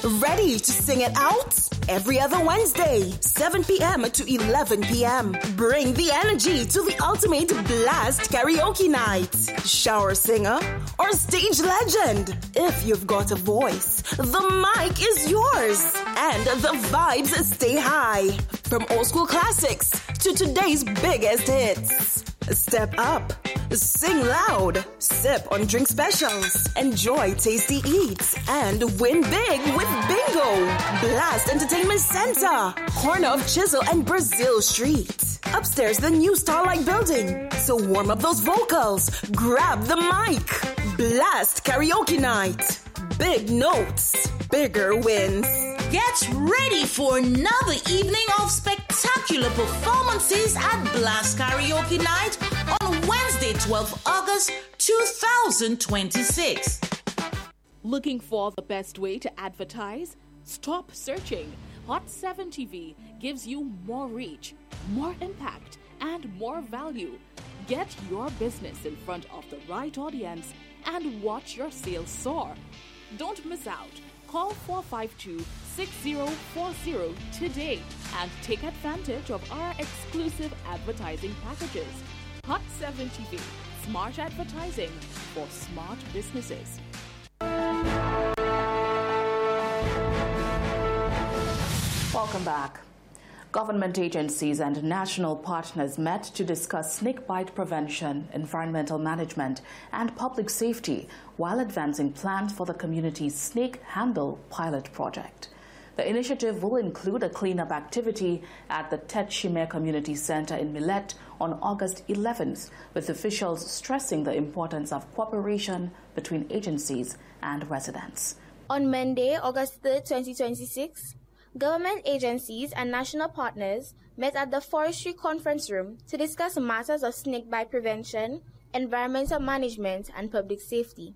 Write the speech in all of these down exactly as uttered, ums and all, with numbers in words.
Ready to sing it out? Every other Wednesday, seven p.m. to eleven p.m. Bring the energy to the ultimate blast karaoke night. Shower singer or stage legend. If you've got a voice, the mic is yours. And the vibes stay high. From old school classics to today's biggest hits. Step up, sing loud, sip on drink specials, enjoy tasty eats, and win big with Bingo. Blast Entertainment Center, corner of Chisel and Brazil Street. Upstairs, the new Starlight Building. So warm up those vocals, grab the mic. Blast Karaoke Night. Big notes, bigger wins. Get ready for another evening of spectacular performances at Blast Karaoke Night on Wednesday, twelfth of August, two thousand twenty-six. Looking for the best way to advertise? Stop searching. Hot seven T V gives you more reach, more impact, and more value. Get your business in front of the right audience and watch your sales soar. Don't miss out. Call four five two, six zero four zero today and take advantage of our exclusive advertising packages. Hot seven T V, smart advertising for smart businesses. Welcome back. Government agencies and national partners met to discuss snakebite prevention, environmental management, and public safety while advancing plans for the community's snake handle pilot project. The initiative will include a cleanup activity at the Tetshime Community Center in Millet on August eleventh, with officials stressing the importance of cooperation between agencies and residents. On Monday, August third, twenty twenty-six, government agencies and national partners met at the Forestry Conference Room to discuss matters of snakebite prevention, environmental management, and public safety.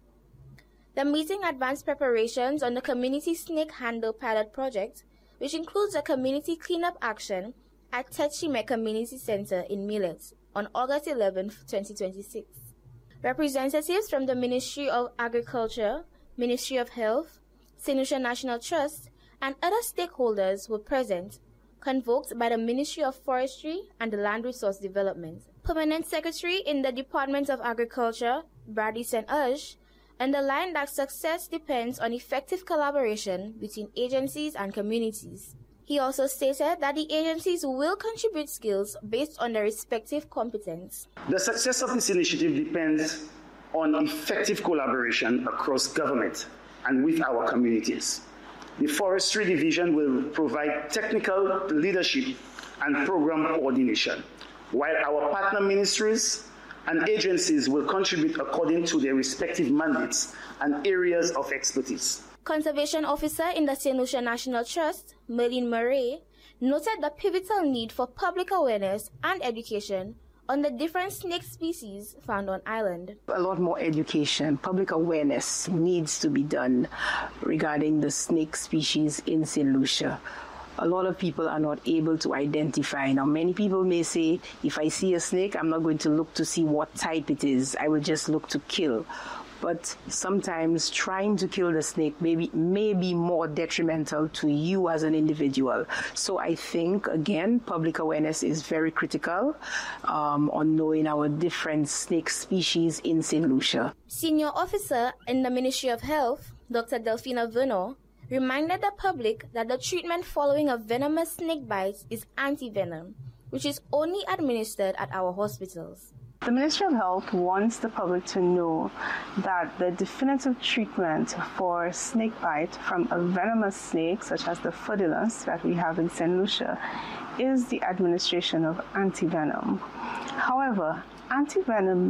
The meeting advanced preparations on the Community Snake Handle Pilot Project, which includes a community cleanup action at Tetshime Community Center in Millet on August eleventh, twenty twenty-six. Representatives from the Ministry of Agriculture, Ministry of Health, Saint Lucia National Trust, and other stakeholders were present, convoked by the Ministry of Forestry and Land Resource Development. Permanent Secretary in the Department of Agriculture, Brady Saint Urge, underlined that success depends on effective collaboration between agencies and communities. He also stated that the agencies will contribute skills based on their respective competence. The success of this initiative depends on effective collaboration across government and with our communities. The Forestry Division will provide technical leadership and program coordination, while our partner ministries and agencies will contribute according to their respective mandates and areas of expertise. Conservation Officer in the Saint Lucia National Trust, Merlin Murray, noted the pivotal need for public awareness and education on the different snake species found on island. A lot more education, public awareness needs to be done regarding the snake species in Saint Lucia. A lot of people are not able to identify. Now, many people may say, if I see a snake, I'm not going to look to see what type it is. I will just look to kill. But sometimes trying to kill the snake may be, may be more detrimental to you as an individual. So I think, again, public awareness is very critical um, on knowing our different snake species in Saint Lucia. Senior Officer in the Ministry of Health, Doctor Delphina Verno, reminded the public that the treatment following a venomous snake bite is antivenom, which is only administered at our hospitals. The Ministry of Health wants the public to know that the definitive treatment for snake bite from a venomous snake, such as the Fudulus that we have in Saint Lucia, is the administration of antivenom. However, antivenom